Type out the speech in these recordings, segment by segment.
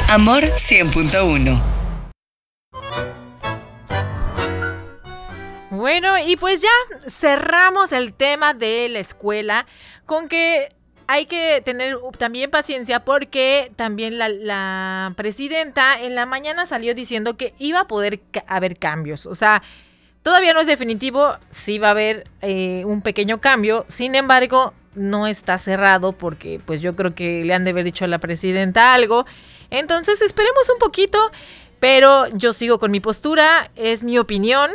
Amor 100.1. Bueno, y pues ya cerramos el tema de la escuela con que hay que tener también paciencia porque también la presidenta en la mañana salió diciendo que iba a poder haber cambios. O sea, todavía no es definitivo, sí va a haber un pequeño cambio, sin embargo, no está cerrado porque pues yo creo que le han de haber dicho a la presidenta algo. Entonces esperemos un poquito, pero yo sigo con mi postura, es mi opinión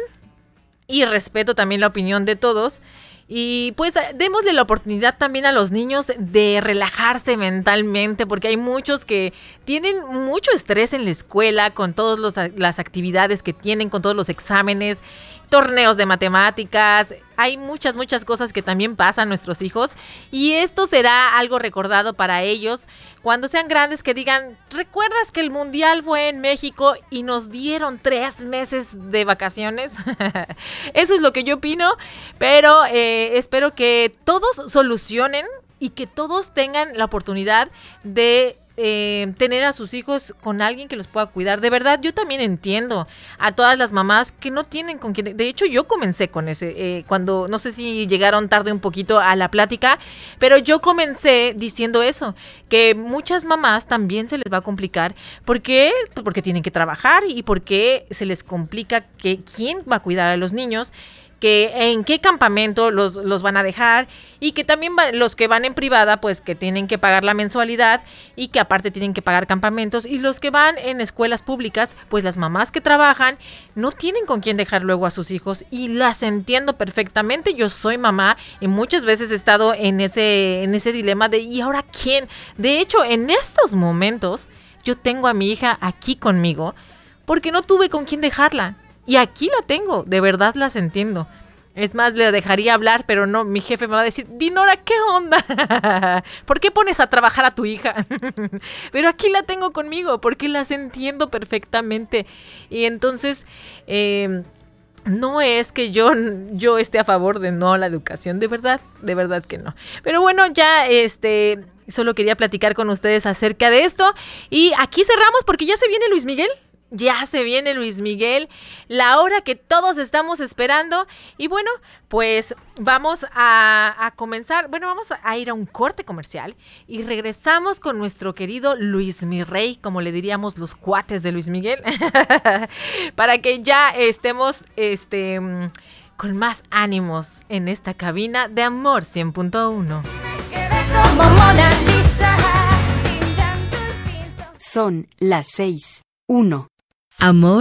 y respeto también la opinión de todos. Y pues démosle la oportunidad también a los niños de relajarse mentalmente, porque hay muchos que tienen mucho estrés en la escuela con todas las actividades que tienen, con todos los exámenes, torneos de matemáticas. Hay muchas cosas que también pasan a nuestros hijos y esto será algo recordado para ellos cuando sean grandes, que digan, ¿recuerdas que el mundial fue en México y nos dieron 3 meses de vacaciones? Eso es lo que yo opino, pero espero que todos solucionen y que todos tengan la oportunidad de tener a sus hijos con alguien que los pueda cuidar. De verdad, yo también entiendo a todas las mamás que no tienen con quién. De hecho, yo comencé con ese, cuando, no sé si llegaron tarde un poquito a la plática, pero yo comencé diciendo eso, que muchas mamás también se les va a complicar. ¿Por qué? Porque tienen que trabajar y porque se les complica que quién va a cuidar a los niños, que en qué campamento los van a dejar y que también los que van en privada pues que tienen que pagar la mensualidad y que aparte tienen que pagar campamentos, y los que van en escuelas públicas pues las mamás que trabajan no tienen con quién dejar luego a sus hijos, y las entiendo perfectamente. Yo soy mamá y muchas veces he estado en ese dilema de ¿y ahora quién? De hecho, en estos momentos yo tengo a mi hija aquí conmigo porque no tuve con quién dejarla. Y aquí la tengo, de verdad las entiendo. Es más, le dejaría hablar, pero no, mi jefe me va a decir, Dinora, ¿qué onda? ¿Por qué pones a trabajar a tu hija? Pero aquí la tengo conmigo, porque las entiendo perfectamente. Y entonces, no es que yo esté a favor de no la educación, de verdad que no. Pero bueno, ya solo quería platicar con ustedes acerca de esto. Y aquí cerramos porque ya se viene Luis Miguel. Ya se viene Luis Miguel, la hora que todos estamos esperando. Y bueno, pues vamos a comenzar. Bueno, vamos a ir a un corte comercial y regresamos con nuestro querido Luis Mirrey, como le diríamos los cuates de Luis Miguel, para que ya estemos con más ánimos en esta cabina de Amor 100.1. Son las 6:01. Amor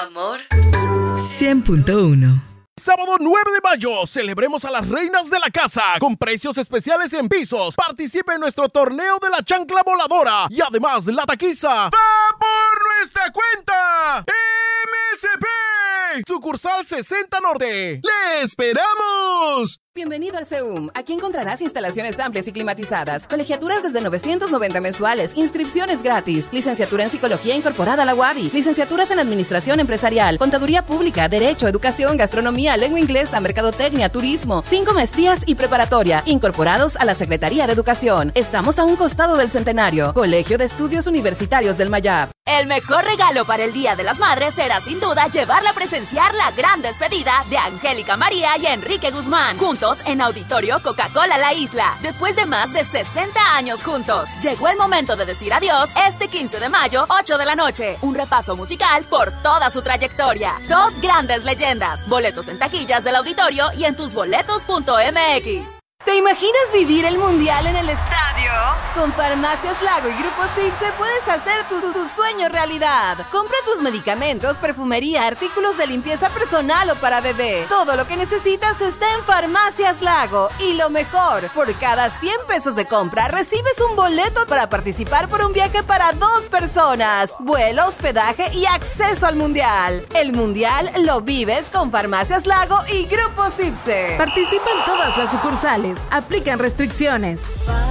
100.1. Sábado 9 de mayo, celebremos a las reinas de la casa con precios especiales en pisos. Participe en nuestro torneo de la chancla voladora y además la taquiza va por nuestra cuenta. MSP, sucursal 60 Norte. ¡Le esperamos! Bienvenido al CEUM. Aquí encontrarás instalaciones amplias y climatizadas, colegiaturas desde 990 mensuales, inscripciones gratis, licenciatura en Psicología incorporada a la UADY, licenciaturas en Administración Empresarial, Contaduría Pública, Derecho, Educación, Gastronomía, Lengua Inglesa, Mercadotecnia, Turismo, 5 maestrías y preparatoria, incorporados a la Secretaría de Educación. Estamos a un costado del Centenario, Colegio de Estudios Universitarios del Mayab. El mejor regalo para el Día de las Madres será sin duda llevarla a presenciar la gran despedida de Angélica María y Enrique Guzmán, juntos en Auditorio Coca-Cola La Isla. Después de más de 60 años juntos, llegó el momento de decir adiós este 15 de mayo, 8 de la noche. Un repaso musical por toda su trayectoria. 2 grandes leyendas. Boletos en taquillas del auditorio y en tusboletos.mx. ¿Te imaginas vivir el mundial en el estadio? Con Farmacias Lago y Grupo Sipse puedes hacer tu sueño realidad. Compra tus medicamentos, perfumería, artículos de limpieza personal o para bebé. Todo lo que necesitas está en Farmacias Lago. Y lo mejor, por cada 100 pesos de compra recibes un boleto para participar por un viaje para 2 personas. Vuelo, hospedaje y acceso al mundial. El mundial lo vives con Farmacias Lago y Grupo Sipse. Participa en todas las sucursales. Aplican restricciones.